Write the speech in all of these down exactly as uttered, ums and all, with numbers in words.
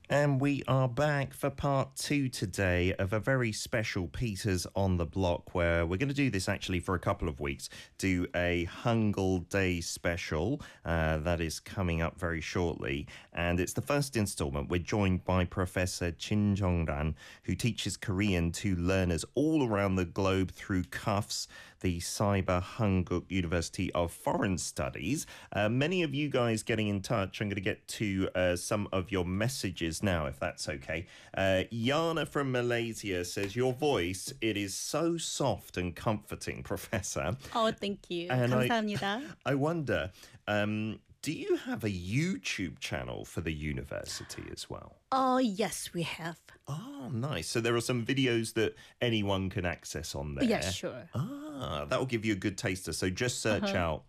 And we are back for part two today of a very special Peters on the Block, where we're going to do this actually for a couple of weeks, do a Hangul Day special uh, that is coming up very shortly. And it's the first installment. We're joined by Professor Chin Jong-ran, who teaches Korean to learners all around the globe through C U F S, the Cyber Hanguk University of Foreign Studies. Uh, many of you guys getting in touch. I'm going to get to uh, some of your messages now, if that's okay. Uh, Yana from Malaysia says, your voice, it is so soft and comforting, Professor. Oh, thank you. And 감사합니다. I, I wonder, um, do you have a YouTube channel for the university as well? Oh, yes, we have. Oh, nice. So there are some videos that anyone can access on there? Yes, sure. Ah, that will give you a good taster. So just search uh-huh. out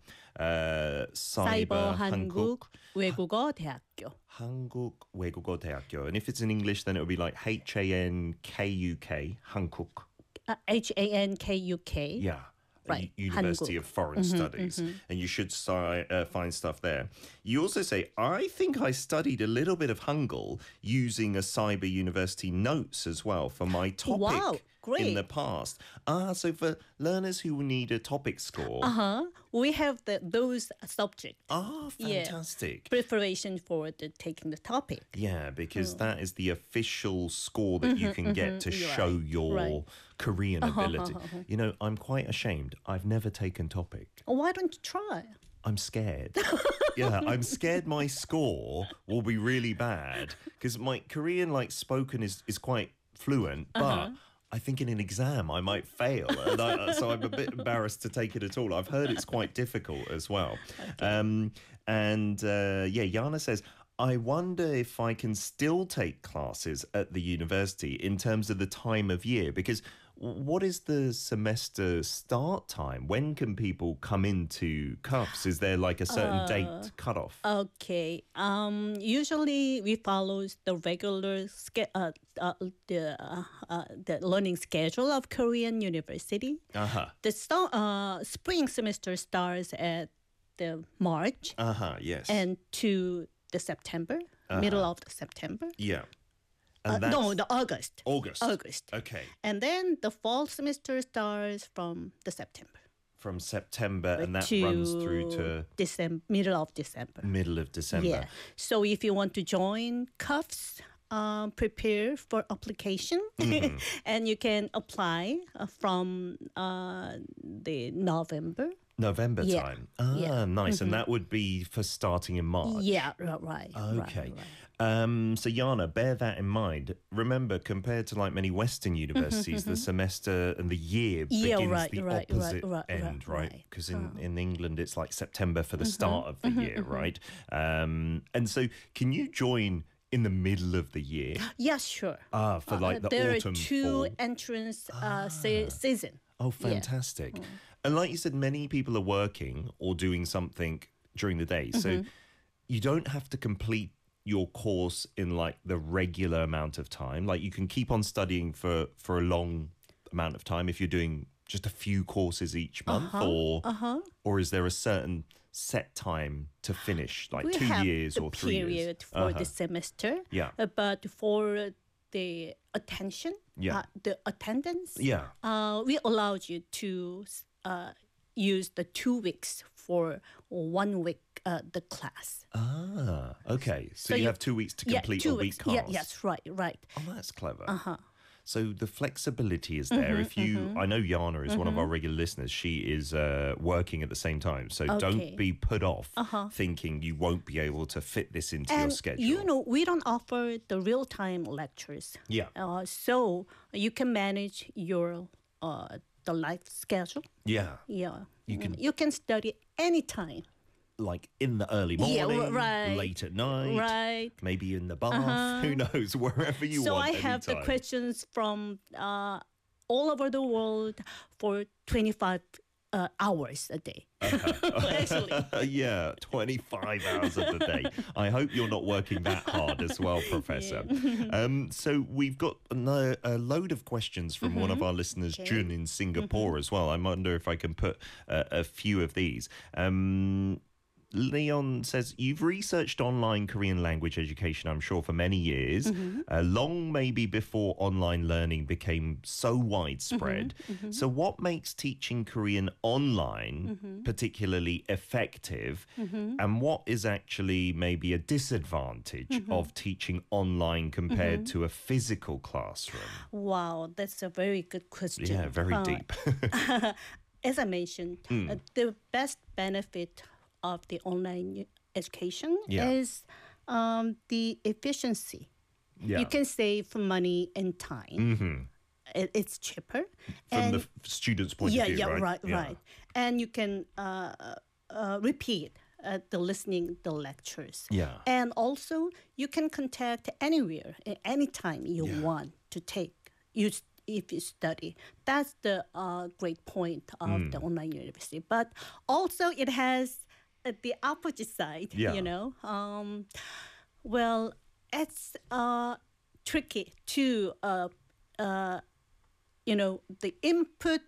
uh, Cyber Cyber 한국 외국어 대학교. 한국 외국어 대학교. And if it's in English, then it would be like H A N K U K, Hankuk. Uh, H A N K U K. Yeah. Right. University Hanguk. of Foreign mm-hmm, Studies, mm-hmm. and you should si- uh, find stuff there. You also say, I think I studied a little bit of Hangul using a cyber university notes as well for my topic wow, great. in the past. Ah, so for learners who need a topic score. Uh-huh. We have the, those subjects. Ah, fantastic. Yeah. Preparation for the, taking the topic. Yeah, because mm. that is the official score that you can get to You're show right. your right. Korean ability. You know, I'm quite ashamed. I've never taken topic. Oh, why don't you try? I'm scared. yeah, I'm scared my score will be really bad because my Korean, like, spoken is, is quite fluent, but uh-huh. I think in an exam I might fail, and I, so I'm a bit embarrassed to take it at all. I've heard it's quite difficult as well. Okay. Um, and uh, yeah, Yana says, I wonder if I can still take classes at the university in terms of the time of year, because what is the semester start time? When can people come into C U F S? Is there like a certain uh, date cutoff? Okay. Um, usually we follow the regular ske- uh, uh, the uh, uh, the learning schedule of Korean University. Uh-huh. The start, uh, spring semester starts at the March. Uh-huh, yes. And to the September, uh-huh. middle of the September. Yeah. And uh, no, the August. August. August. Okay. And then the fall semester starts from the September. From September, and that to runs through to December, middle of December. Middle of December. Yeah. So if you want to join C U F S, um, prepare for application, mm-hmm. and you can apply uh, from uh, the November. November yeah. time. Ah, yeah. nice. Mm-hmm. And that would be for starting in March. Yeah, right. Okay. Right, right. Um, so, Yana, bear that in mind. Remember, compared to like many Western universities, the semester and the year yeah, begins right, the right, opposite right, right, end, right? Because right. in, in England, it's like September for the mm-hmm. start of the mm-hmm, year, mm-hmm. right? Um, and so, can you join in the middle of the year? Yes, sure. Ah, for like uh, the there autumn, There are two fall. entrance uh, ah. se- season. Oh, fantastic. Yeah. Mm. And like you said, many people are working or doing something during the day. Mm-hmm. So you don't have to complete your course in like the regular amount of time. Like you can keep on studying for, for a long amount of time if you're doing just a few courses each month, uh-huh. or uh-huh. or is there a certain set time to finish, like we two have years the or three years? period for uh-huh. the semester. Yeah. Uh, but for the attention, yeah. uh, the attendance, yeah. uh, we allowed you to uh, use the two weeks for one week uh, the class. Ah, okay. So, so you, you have two weeks to yeah, complete two a week weeks. class. Yeah, yes, right, right. Oh, that's clever. Uh-huh. So the flexibility is there. Mm-hmm, if you, mm-hmm. I know Yana is mm-hmm. one of our regular listeners. She is uh, working at the same time. So okay. don't be put off uh-huh. thinking you won't be able to fit this into and your schedule. You know, we don't offer the real-time lectures. Yeah. Uh, so you can manage your uh, the life schedule. Yeah. Yeah. You can you can study anytime. Like in the early morning, yeah, right. late at night, right. maybe in the bath, uh-huh. who knows, wherever you so want. So I have anytime. the questions from uh, all over the world for twenty-five uh, hours a day. Uh-huh. Actually. Yeah, twenty-five hours of the day. I hope you're not working that hard as well, Professor. Yeah. Um, so we've got a, a load of questions from mm-hmm. one of our listeners, okay. Jun in Singapore mm-hmm. as well. I wonder if I can put uh, a few of these. Um Leon says, you've researched online Korean language education, I'm sure, for many years, mm-hmm. uh, long maybe before online learning became so widespread. Mm-hmm, mm-hmm. So what makes teaching Korean online mm-hmm. particularly effective? Mm-hmm. And what is actually maybe a disadvantage mm-hmm. of teaching online compared mm-hmm. to a physical classroom? Wow, that's a very good question. Yeah, very uh, deep. As I mentioned, mm. uh, the best benefit of the online education yeah. is um, the efficiency. Yeah. You can save money and time. Mm-hmm. It, it's cheaper. From and the f- student's point yeah, of view, yeah, right? right? Yeah, right, right. And you can uh, uh, repeat uh, the listening, the lectures. Yeah. And also, you can contact anywhere, anytime you yeah. want to take. You if you study. That's the uh, great point of mm. the online university. But also, it has uh, the opposite side, yeah. you know. Um, well, it's uh, tricky to, uh, uh, you know, the input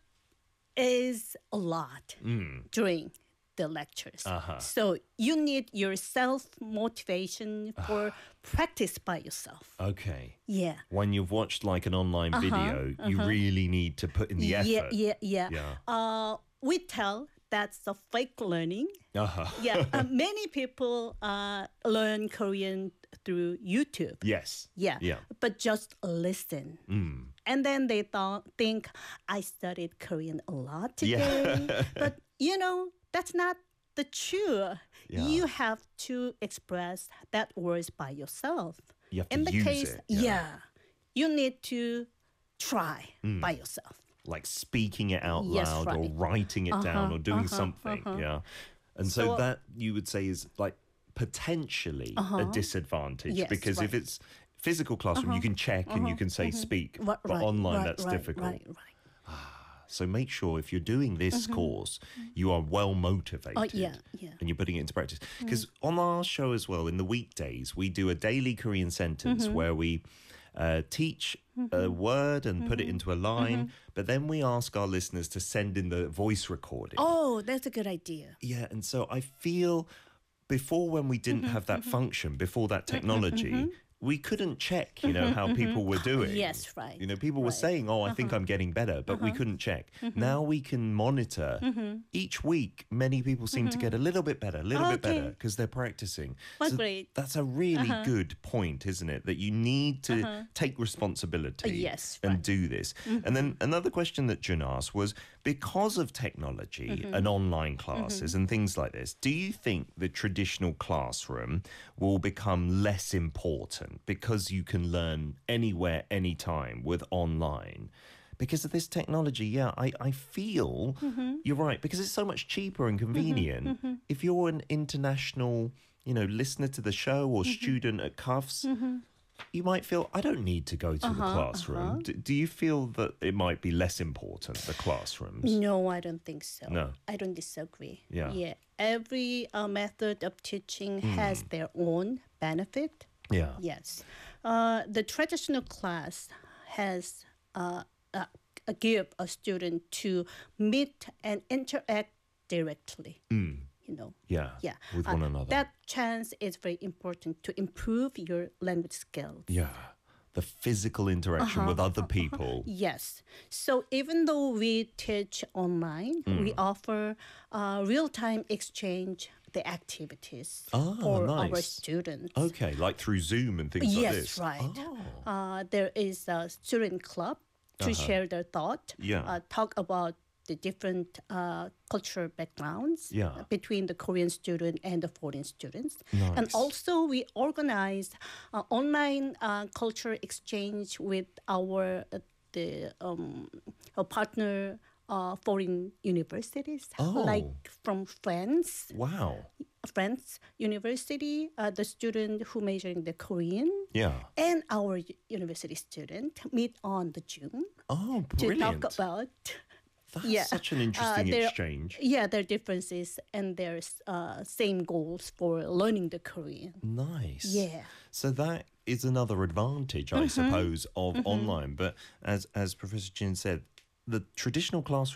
is a lot mm. during the lectures. Uh-huh. So you need your self-motivation for practice by yourself. Okay. Yeah. When you've watched like an online uh-huh, video, uh-huh. you really need to put in the effort. Yeah, yeah, yeah. yeah. Uh, we tell that's a fake learning. Uh-huh. yeah. Uh, many people uh, learn Korean through YouTube. Yes. Yeah. Yeah. But just listen. Mm. And then they th- think, I studied Korean a lot today. Yeah. But, you know, that's not the truth. Yeah. You have to express that words by yourself. You have to In the use case, it. Yeah. yeah, you need to try mm. by yourself. Like speaking it out yes, loud right. or writing it uh-huh, down or doing uh-huh, something. Uh-huh. Yeah. And so, so that you would say is like potentially uh-huh. a disadvantage yes, because right. if it's physical classroom, uh-huh. you can check uh-huh. and you can say uh-huh. speak, right, but online right, that's right, difficult. Right, right. So make sure if you're doing this mm-hmm. course, you are well motivated oh, yeah, yeah. and you're putting it into practice. Because mm. on our show as well, in the weekdays, we do a daily Korean sentence mm-hmm. where we uh, teach mm-hmm. a word and mm-hmm. put it into a line, mm-hmm. but then we ask our listeners to send in the voice recording. Oh, that's a good idea. Yeah, and so I feel before when we didn't mm-hmm. have that mm-hmm. function, before that technology, mm-hmm. we couldn't check, you know, how people were doing. Yes, right. You know, people right. were saying, oh, I uh-huh. think I'm getting better, but uh-huh. we couldn't check. Mm-hmm. Now we can monitor. Mm-hmm. Each week, many people seem mm-hmm. to get a little bit better, a little oh, bit okay. better because they're practicing. Well, so great. That's a really uh-huh. good point, isn't it? That you need to uh-huh. take responsibility uh, yes, and right. do this. Mm-hmm. And then another question that Jun asked was, because of technology mm-hmm. and online classes mm-hmm. and things like this, do you think the traditional classroom will become less important because you can learn anywhere, anytime with online? Because of this technology, yeah, I, I feel mm-hmm. you're right, because it's so much cheaper and convenient. Mm-hmm. Mm-hmm. If you're an international, you know, listener to the show or mm-hmm. student at C U F S, mm-hmm. you might feel, I don't need to go to uh-huh, the classroom. Uh-huh. Do, do you feel that it might be less important, the classrooms? No, I don't think so. No. I don't disagree. Yeah. Yeah. Every uh, method of teaching mm. has their own benefit. Yeah. Yes. Uh, the traditional class has uh, uh, give a student to meet and interact directly. Mm. You know, yeah, yeah, with one uh, another. That chance is very important to improve your language skills. Yeah, the physical interaction uh-huh, with other uh-huh, people. Yes. So even though we teach online, mm. we offer uh, real-time exchange the activities ah, for nice. our students. Okay, like through Zoom and things yes, like this. Yes, right. Oh. Uh, there is a student club to uh-huh. share their thought, yeah. uh, talk about the different uh, cultural backgrounds yeah. between the Korean student and the foreign students. Nice. And also we organized uh, online uh, culture exchange with our uh, the um, our partner uh, foreign universities, oh. like from France. Wow. France University, uh, the student who majored in the Korean, yeah. and our university student meet on the Zoom oh, brilliant. to talk about That's yeah. such an interesting uh, exchange. Yeah, there are differences and there's uh, same goals for learning the Korean. Nice. Yeah. So that is another advantage, I mm-hmm. suppose, of mm-hmm. online. But as as Professor Jin said, the traditional classroom,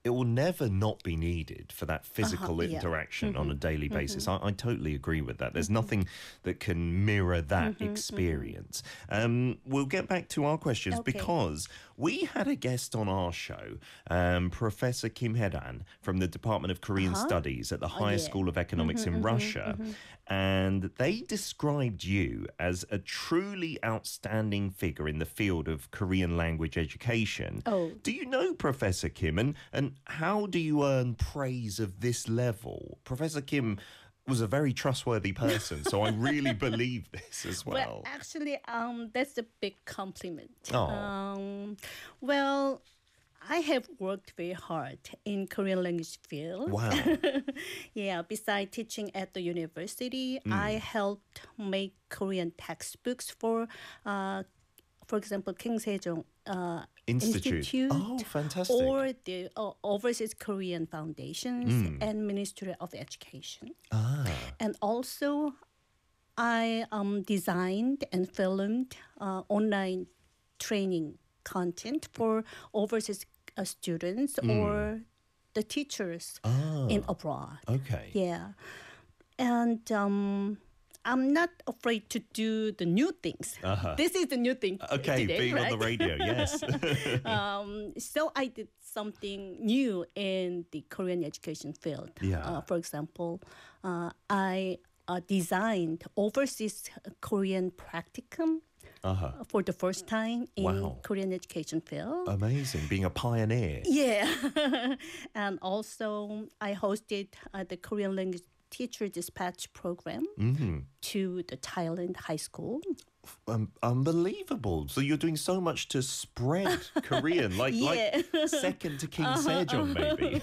it will never not be needed for that physical yeah. interaction on a daily basis. I, I totally agree with that. There's nothing that can mirror that experience. Um, we'll get back to our questions Okay. because we had a guest on our show, um, Professor Kim Hye-ran from the Department of Korean Studies at the Higher yeah. School of Economics in Russia. And they described you as a truly outstanding figure in the field of Korean language education. Oh. Do you know Professor Kim, and, and how do you earn praise of this level? Professor Kim was a very trustworthy person, so I really believe this as well. Well, actually, um, that's a big compliment. Oh. Um, well, I have worked very hard in Korean language field. Wow. Yeah, besides teaching at the university, I helped make Korean textbooks for, uh, for example, King Sejong uh, Institute. Institute, Oh, fantastic. or the uh, Overseas Korean Foundations and Ministry of Education. Ah. And also, I um, designed and filmed uh, online training content for overseas uh, students or the teachers Ah. in abroad. Okay. Yeah. And um, I'm not afraid to do the new things. Uh-huh. This is the new thing Okay, today, being right? on the radio, yes. um, so I did something new in the Korean education field. Yeah. Uh, for example, uh, I uh, designed overseas Korean practicum Uh-huh. for the first time in Wow. Korean education field. Amazing, being a pioneer. Yeah. And also I hosted uh, the Korean language teacher dispatch program Mm-hmm. to the Thailand high school. Um, unbelievable. So you're doing so much to spread Korean, like, Yeah. like second to King Sejong, maybe.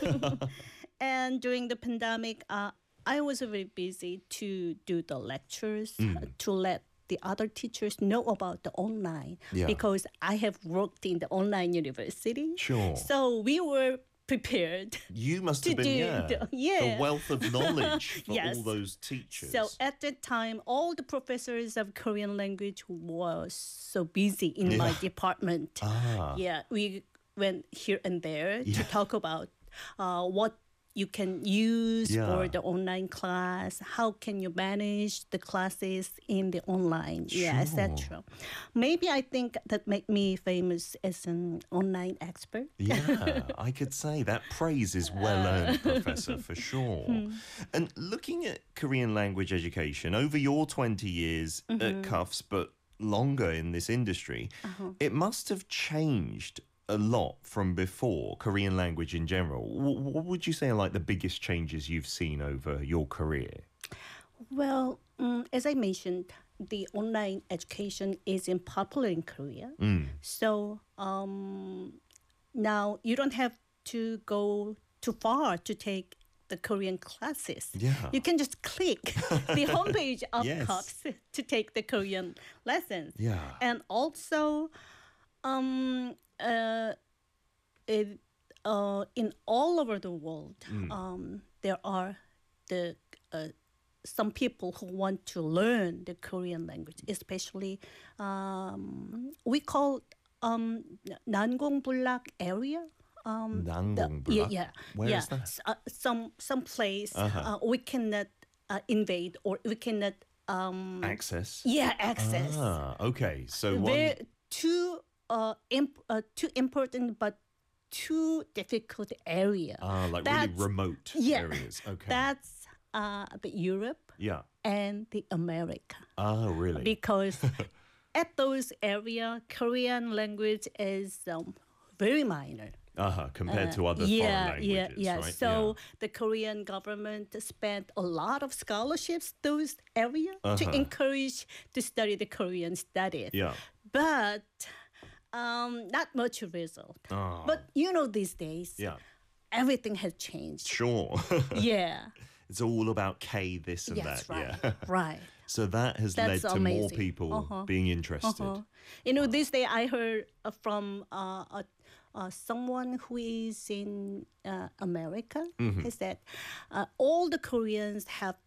And during the pandemic, uh, I was very busy to do the lectures, Mm. uh, to let the other teachers know about the online Yeah. because I have worked in the online university. Sure. So we were prepared. You must To have been, do yeah, the- yeah. the wealth of knowledge for Yes. all those teachers. So at that time, all the professors of Korean language was so busy in my department. ah, Yeah, we went here and there to Yeah. talk about uh, what you can use Yeah. for the online class, how can you manage the classes in the online, yeah, et cetera. Maybe I think that made me famous as an online expert. yeah, I could say that praise is well earned, Professor, for sure. And looking at Korean language education over your twenty years at Cuffs, but longer in this industry, it must have changed a lot from before, Korean language in general. W- what would you say are like the biggest changes you've seen over your career? Well, um, as I mentioned, the online education isn't popular in Korea. So um, now you don't have to go too far to take the Korean classes. Yeah. You can just click the homepage of Yes. Cups to take the Korean lessons. Yeah. And also, um, uh, it, uh, in all over the world, um, there are the uh, some people who want to learn the Korean language, especially um, we call um, Nangongbulak area. Um, the- Nangongbulak? Yeah, yeah. Where yeah. is that? S- uh, some some place Uh-huh. uh, we cannot uh, invade or we cannot. Um, Access? yeah, access. Ah, okay. So one... They're too uh, imp- uh too important but too difficult area. Ah, like That's- really remote yeah, areas. Okay. That's uh the Europe yeah. and the America Ah, really? because at those area Korean language is um, very minor. Uh-huh, compared to other yeah, foreign yeah, languages, yeah. right? So the Korean government spent a lot of scholarships those area to Uh-huh. encourage to study the Korean studies. Yeah. But um, not much result. Oh, But you know, these days, yeah. everything has changed. Sure. Yeah, It's all about K this and yes, that. right, Yeah. right. So that has That's led to more amazing. people Uh-huh. being interested. Uh-huh. You know, this day I heard uh, from uh, uh, uh, someone who is in uh, America. Mm-hmm. He said uh, all the Koreans have